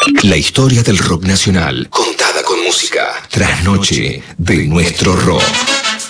La historia del rock nacional, contada con música. Trasnoche de nuestro rock.